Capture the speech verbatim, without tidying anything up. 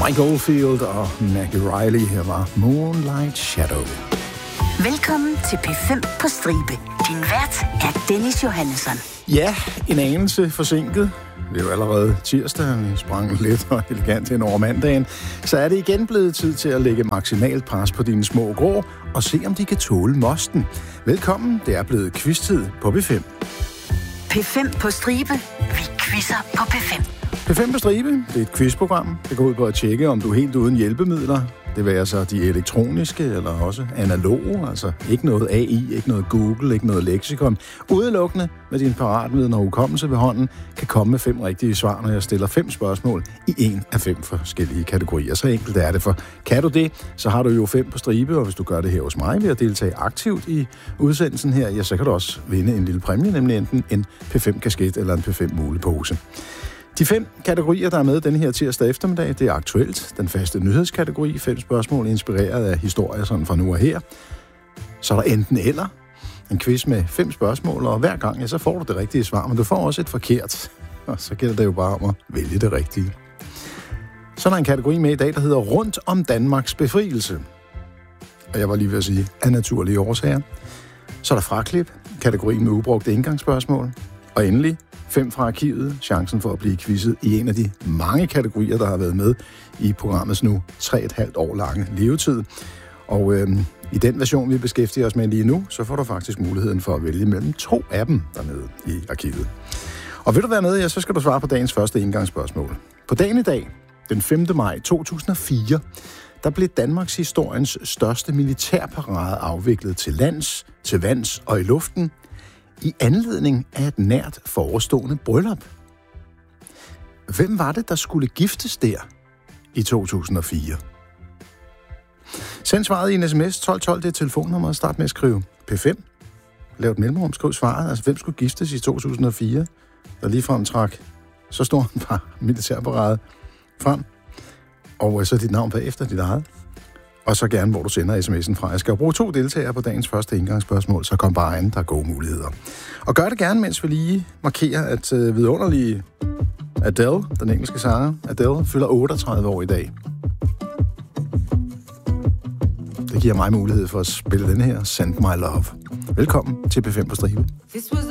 Mike Oldfield og Maggie Riley. Her var Moonlight Shadow. Velkommen til P fem på stribe. Din vært er Dennis Johannesson. Ja, en anelse forsinket. Det er jo allerede tirsdag, vi sprang lidt og elegant hen over mandagen. Så er det igen blevet tid til at lægge maksimalt pres på dine små grå og se, om de kan tåle mosten. Velkommen, det er blevet quiz-tid på P fem. P fem på stribe. Vi quizzer på P fem. P fem på stribe, det er et quizprogram, der går ud på at tjekke, om du er helt uden hjælpemidler. Det vil altså de elektroniske eller også analoge, altså ikke noget A I, ikke noget Google, ikke noget leksikon. Udelukkende med din paratviden og hukommelse ved hånden kan komme med fem rigtige svar, når jeg stiller fem spørgsmål i en af fem forskellige kategorier. Så enkelt er det, for kan du det, så har du jo fem på stribe, og hvis du gør det her hos mig ved at deltage aktivt i udsendelsen her, ja, så kan du også vinde en lille præmie, nemlig enten en P fem-kasket eller en P fem-mulepose. De fem kategorier, der er med den her tirsdag eftermiddag, det er aktuelt, den faste nyhedskategori, fem spørgsmål inspireret af historier sådan fra nu og her. Så er der enten eller, en quiz med fem spørgsmål, og hver gang, ja, så får du det rigtige svar, men du får også et forkert, og så gælder det jo bare om at vælge det rigtige. Så er der en kategori med i dag, der hedder Rundt om Danmarks befrielse. Og jeg var lige ved at sige, af naturlige årsager. Så er der fraklip, kategorien med ubrugte indgangsspørgsmål. Og endelig, fem fra arkivet, chancen for at blive quizzet i en af de mange kategorier, der har været med i programmets nu tre og et halvt år lange levetid. Og øh, i den version, vi beskæftiger os med lige nu, så får du faktisk muligheden for at vælge mellem to af dem dernede i arkivet. Og vil du være med, ja, så skal du svare på dagens første indgangsspørgsmål. På dagen i dag, den femte maj to tusind og fire, der blev Danmarks historiens største militærparade afviklet til lands, til vands og i luften, i anledning af et nært forestående bryllup. Hvem var det, der skulle giftes der i to tusind og fire? Send svaret i en sms tolv tolv, det er telefonnummeret. Start med at skrive P fem. Lav et mellemrum, skriv svaret. Altså, hvem skulle giftes i to tusind og fire? Der ligefrem trak så stor en par militærparade frem. Og så dit navn bagefter, dit eget. Og så gerne, hvor du sender sms'en fra. Jeg skal bruge to deltagere på dagens første indgangsspørgsmål, så kom bare an, der er gode muligheder. Og gør det gerne, mens vi lige markerer, at øh, vidunderlige Adele, den engelske sanger, Adele, fylder otteogtredive år i dag. Det giver mig mulighed for at spille den her, Send My Love. Velkommen til P fem på stribe. This was